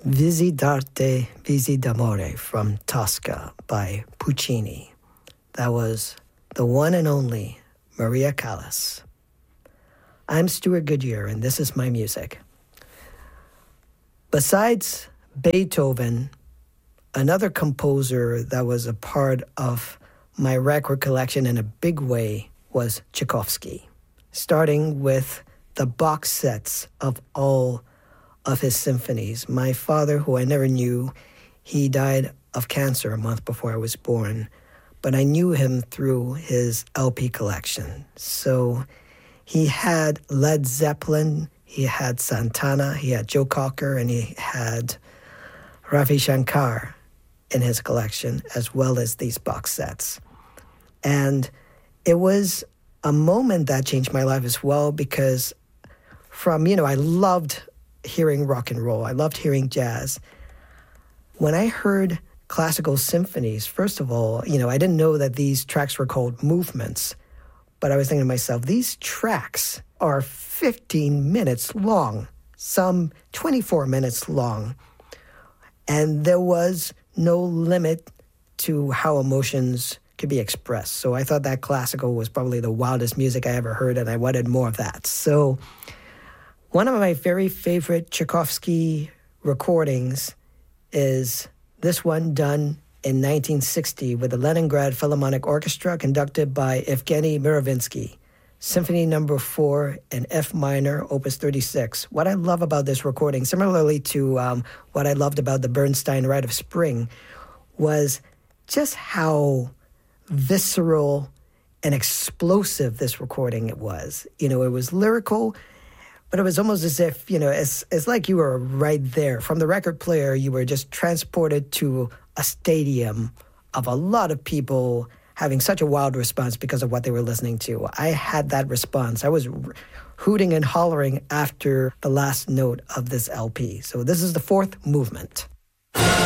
Visi d'arte, visi d'amore from Tosca by Puccini. That was the one and only Maria Callas. I'm Stuart Goodyear, and this is my music. Besides Beethoven, another composer that was a part of my record collection in a big way was Tchaikovsky, starting with the box sets of all of his symphonies. My father, who I never knew, he died of cancer a month before I was born, but I knew him through his LP collection. So he had Led Zeppelin, he had Santana, he had Joe Cocker, and he had Ravi Shankar in his collection, as well as these box sets. And it was a moment that changed my life as well, because I loved hearing rock and roll. I loved hearing jazz. When I heard classical symphonies, first of all, I didn't know that these tracks were called movements, but I was thinking to myself, these tracks are 15 minutes long, some 24 minutes long, and there was no limit to how emotions could be expressed. So I thought that classical was probably the wildest music I ever heard, and I wanted more of that. So one of my very favorite Tchaikovsky recordings is this one done in 1960 with the Leningrad Philharmonic Orchestra, conducted by Evgeny Miravinsky, Symphony No. 4 in F minor, Opus 36. What I love about this recording, similarly to what I loved about the Bernstein Rite of Spring, was just how visceral and explosive this recording it was. It was lyrical, but it was almost as if, it's like you were right there. From the record player, you were just transported to a stadium of a lot of people having such a wild response because of what they were listening to. I had that response. I was hooting and hollering after the last note of this LP. So this is the fourth movement.